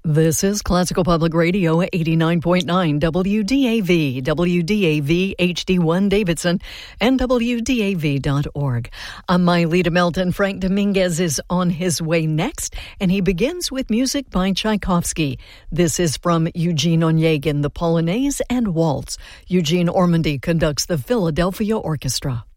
This is Classical Public Radio 89.9 WDAV, WDAV HD1 Davidson, and WDAV.org. I'm Mylita Melton. Frank Dominguez is on his way next, and he begins with music by Tchaikovsky. This is from Eugene Onegin, the Polonaise and Waltz. Eugene Ormandy conducts the Philadelphia Orchestra.